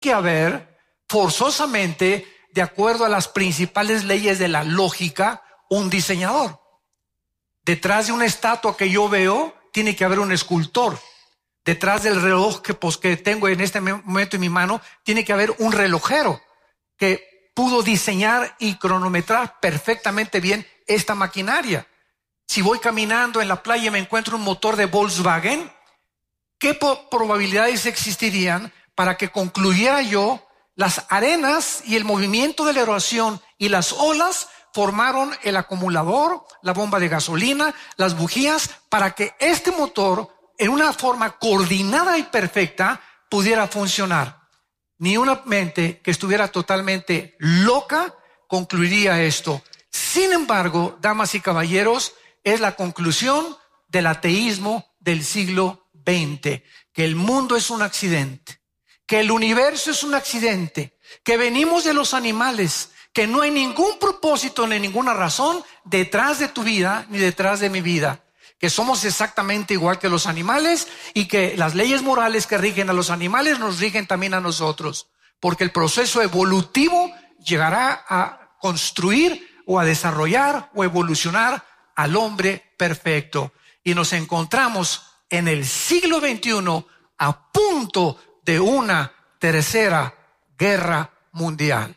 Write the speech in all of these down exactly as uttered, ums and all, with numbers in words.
que haber forzosamente, de acuerdo a las principales leyes de la lógica, un diseñador. Detrás de una estatua que yo veo, tiene que haber un escultor. Detrás del reloj que, pues, que tengo en este momento en mi mano, tiene que haber un relojero que pudo diseñar y cronometrar perfectamente bien esta maquinaria. Si voy caminando en la playa y me encuentro un motor de Volkswagen, ¿qué probabilidades existirían para que concluyera yo las arenas y el movimiento de la erosión y las olas formaron el acumulador, la bomba de gasolina, las bujías, para que este motor en una forma coordinada y perfecta pudiera funcionar? Ni una mente que estuviera totalmente loca concluiría esto. Sin embargo, damas y caballeros, es la conclusión del ateísmo del siglo veinte, que el mundo es un accidente, que el universo es un accidente, que venimos de los animales, que no hay ningún propósito ni ninguna razón detrás de tu vida ni detrás de mi vida, que somos exactamente igual que los animales y que las leyes morales que rigen a los animales nos rigen también a nosotros, porque el proceso evolutivo llegará a construir o a desarrollar o evolucionar al hombre perfecto. Y nos encontramos en el siglo veintiuno a punto de una tercera guerra mundial.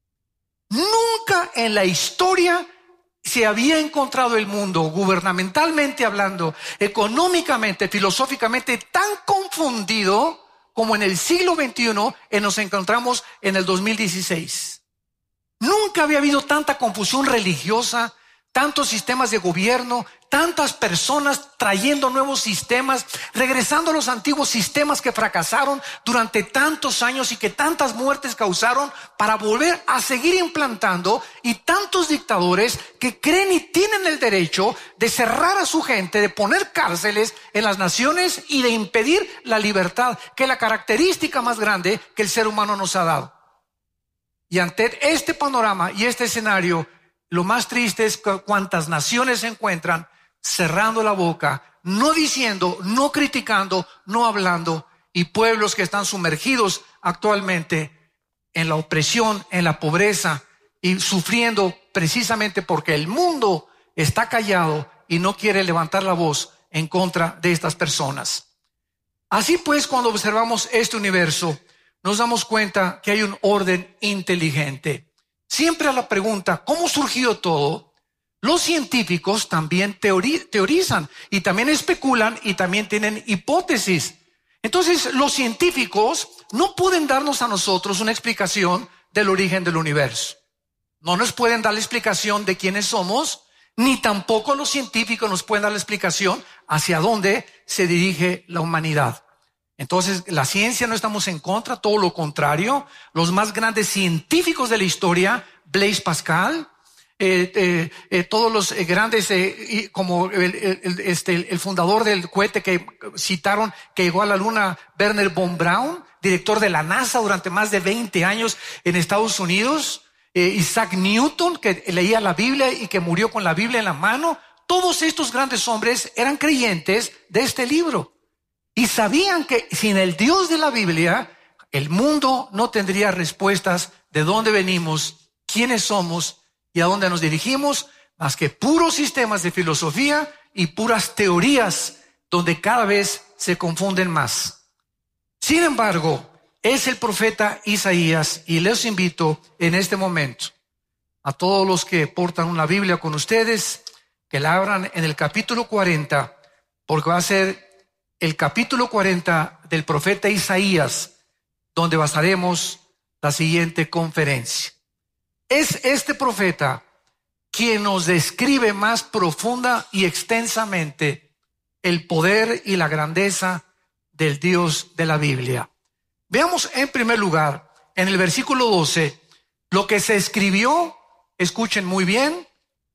Nunca en la historia se había encontrado el mundo, gubernamentalmente hablando, económicamente, filosóficamente, tan confundido como en el siglo veintiuno y nos encontramos en el dos mil dieciséis. Nunca había habido tanta confusión religiosa, tantos sistemas de gobierno, tantas personas trayendo nuevos sistemas, regresando a los antiguos sistemas que fracasaron durante tantos años y que tantas muertes causaron, para volver a seguir implantando, y tantos dictadores que creen y tienen el derecho de cerrar a su gente, de poner cárceles en las naciones y de impedir la libertad, que es la característica más grande que el ser humano nos ha dado. Y ante este panorama y este escenario, lo más triste es que cuántas naciones se encuentran cerrando la boca, no diciendo, no criticando, no hablando, y pueblos que están sumergidos actualmente en la opresión, en la pobreza y sufriendo precisamente porque el mundo está callado y no quiere levantar la voz en contra de estas personas. Así pues, cuando observamos este universo, nos damos cuenta que hay un orden inteligente. Siempre a la pregunta, ¿cómo surgió todo?, los científicos también teori- teorizan y también especulan y también tienen hipótesis. Entonces, los científicos no pueden darnos a nosotros una explicación del origen del universo. No nos pueden dar la explicación de quiénes somos, ni tampoco los científicos nos pueden dar la explicación hacia dónde se dirige la humanidad. Entonces, la ciencia no estamos en contra, todo lo contrario. Los más grandes científicos de la historia, Blaise Pascal, eh, eh, eh, todos los eh, grandes, eh, como el, el, este, el fundador del cohete que citaron, que llegó a la luna, Wernher von Braun, director de la NASA durante más de veinte años en Estados Unidos, eh, Isaac Newton, que leía la Biblia y que murió con la Biblia en la mano. Todos estos grandes hombres eran creyentes de este libro. Y sabían que sin el Dios de la Biblia, el mundo no tendría respuestas de dónde venimos, quiénes somos y a dónde nos dirigimos, más que puros sistemas de filosofía y puras teorías donde cada vez se confunden más. Sin embargo, es el profeta Isaías, y les invito en este momento a todos los que portan una Biblia con ustedes, que la abran en el capítulo cuarenta, porque va a ser el capítulo cuarenta del profeta Isaías, donde basaremos la siguiente conferencia. Es este profeta quien nos describe más profunda y extensamente el poder y la grandeza del Dios de la Biblia. Veamos en primer lugar, en el versículo doce, lo que se escribió, escuchen muy bien,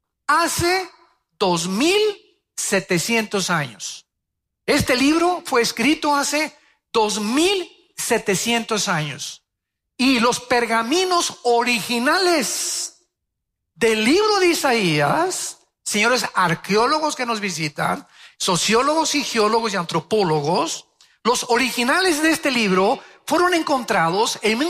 hace dos mil setecientos años. Este libro fue escrito hace dos mil setecientos años. Y los pergaminos originales del libro de Isaías, señores arqueólogos que nos visitan, sociólogos y geólogos y antropólogos, los originales de este libro fueron encontrados en